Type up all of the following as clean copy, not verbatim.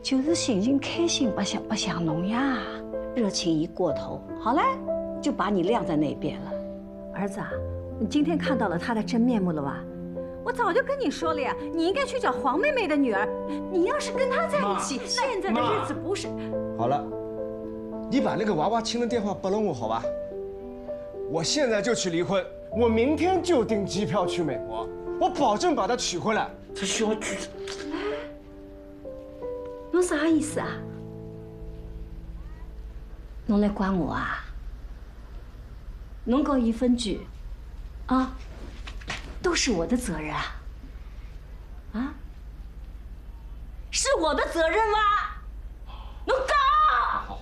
就是心情开心不像侬呀，热情一过头，好嘞，就把你晾在那边了。 儿子啊，你今天看到了他的真面目了吧？我早就跟你说了呀，你应该去找黄妹妹的女儿。你要是跟她在一起，现在的日子不是…… 好了，你把那个娃娃亲的电话拨了我，好吧？我现在就去离婚，我明天就订机票去美国，我保证把她娶回来。 这小菊， 侬啥意思啊？ 侬来管我啊？侬跟伊分居，啊，都是我的责任啊！啊，是我的责任吗？侬讲！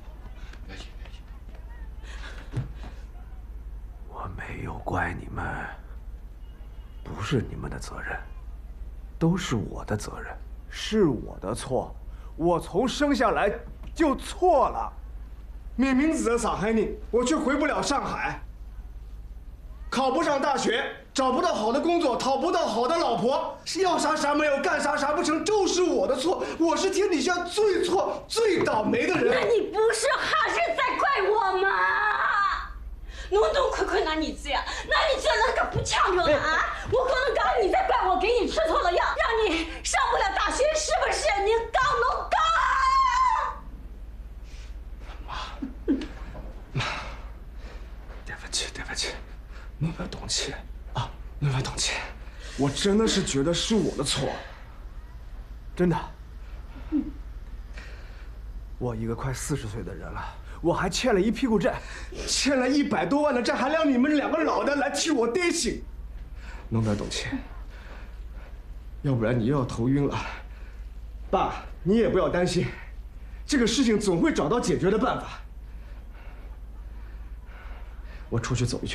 我没有怪你们，不是你们的责任，都是我的责任，是我的错，我从生下来就错了。 明明是个上海人，我却回不了上海，考不上大学，找不到好的工作，讨不到好的老婆，是要啥没有，干啥不成，都是我的错，我是天底下最错、最倒霉的人。 那你不是还是在怪我吗？侬看那儿子呀，那你这那个不强着呢啊！我可能刚你在怪我给你吃错了药，让你上不了大学，是不是？你刚侬刚。 妈，对不起，侬不要动气啊，侬不要动气，我真的是觉得是我的错，真的。我一个快40岁的人了，我还欠了一屁股债，欠了100多万的债，还让你们2个老的来替我担心，侬不要动气，要不然你又要头晕了。爸，你也不要担心，这个事情总会找到解决的办法。我出去走一圈。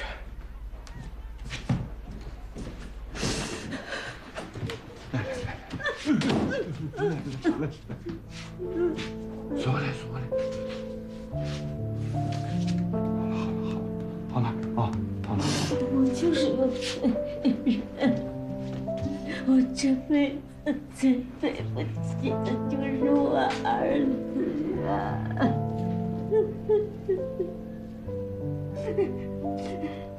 来，坐来。好了，啊，好了。 我就是个罪人，我这辈子最对不起的就是我儿子啊。